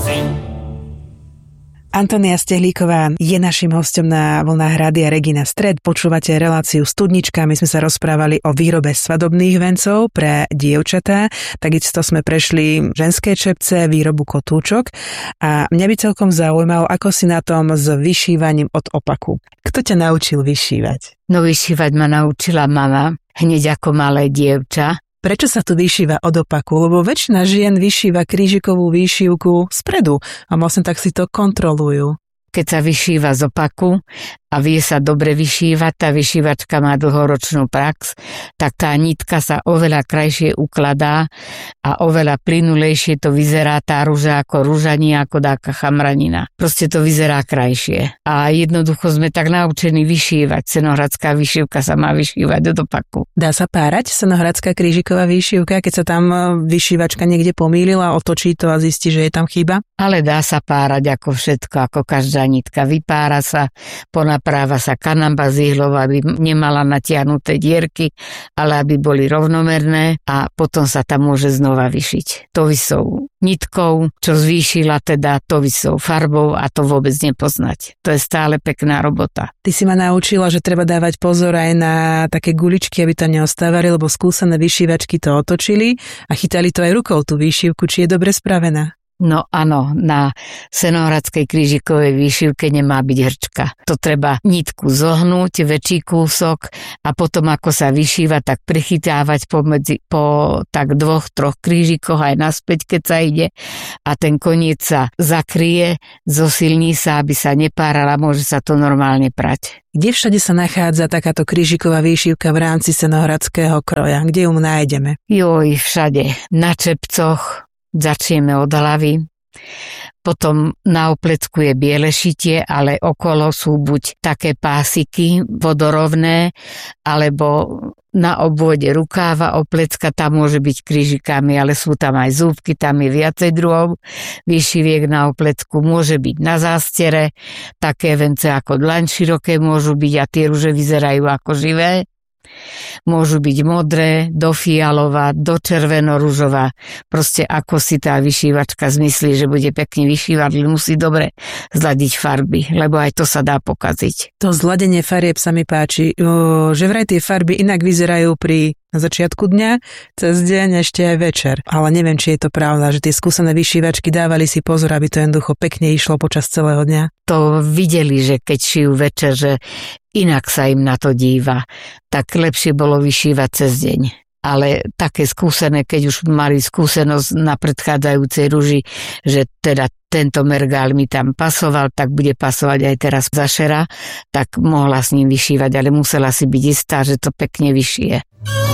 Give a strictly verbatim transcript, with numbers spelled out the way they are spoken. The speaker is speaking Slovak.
Antonia Stehlíková je našim hosťom na vlnách Rádia Regina Stred. Počúvate reláciu Studnička. My sme sa rozprávali o výrobe svadobných vencov pre dievčatá. Takisto sme prešli ženské čepce, výrobu kotúčok. A mňa by celkom zaujímalo, ako si na tom s vyšívaním od opaku. Kto ťa naučil vyšívať? No vyšívať ma naučila mama, hneď ako malé dievča. Prečo sa tu vyšíva od opaku? Lebo väčšina žien vyšíva krížikovú výšivku spredu a vlastne tak si to kontrolujú. Keď sa vyšíva z opaku a vie sa dobre vyšívať, tá vyšívačka má dlhoročnú prax, tak tá nitka sa oveľa krajšie ukladá a oveľa plynulejšie to vyzerá tá ruža ako ruža, nie ako dáka chamranina. Proste to vyzerá krajšie. A jednoducho sme tak naučení vyšívať. Senohradská výšivka sa má vyšívať od opaku. Dá sa párať senohradská krížiková výšivka, keď sa tam vyšívačka niekde pomýlila, otočí to a zistí, že je tam chyba? Ale dá sa párať ako všetko, ako každá nitka. Vypára sa, ponapráva sa kanamba z ihlov, aby nemala natiahnuté dierky, ale aby boli rovnomerné a potom sa tam môže znova vyšiť. Tovisou nitkou, čo zvýšila teda tovisou farbou a to vôbec nepoznať. To je stále pekná robota. Ty si ma naučila, že treba dávať pozor aj na také guličky, aby tam neostávali, lebo skúsené vyšívačky to otočili a chytali to aj rukou tú výšivku, či je dobre spravená. No áno, na senohradskej krížikovej výšivke nemá byť hrčka. To treba nitku zohnúť, väčší kúsok a potom ako sa vyšíva, tak prichytávať pomedzi, po tak dvoch, troch krížikoch aj naspäť, keď sa ide a ten koniec sa zakrie, zosilní sa, aby sa nepárala, môže sa to normálne prať. Kde všade sa nachádza takáto krížiková výšivka v rámci senohradského kroja? Kde ju nájdeme? Joj, všade. Na čepcoch. Začneme od hlavy, potom na oplecku je biele šitie, ale okolo sú buď také pásiky vodorovné, alebo na obvode rukáva oplecka, tam môže byť krížikami, ale sú tam aj zúbky, tam je viacej druhov výšiviek na oplecku, môže byť na zástere, také vence ako dlaň široké môžu byť a tie ruže vyzerajú ako živé. Môžu byť modré, do fialová, do červeno-ružová. Proste ako si tá vyšívačka zmyslí, že bude pekne vyšívať, musí dobre zladiť farby, lebo aj to sa dá pokaziť. To zladenie farieb sa mi páči, o, že vraj tie farby inak vyzerajú pri na začiatku dňa, cez deň, ešte aj večer. Ale neviem, či je to pravda, že tie skúsené vyšívačky dávali si pozor, aby to jednoducho pekne išlo počas celého dňa. To videli, že keď šijú večer, že inak sa im na to díva, tak lepšie bolo vyšívať cez deň. Ale také skúsené, keď už mali skúsenosť na predchádzajúcej ruži, že teda tento mergál mi tam pasoval, tak bude pasovať aj teraz zašera, tak mohla s ním vyšívať, ale musela si byť istá, že to pekne vyšije.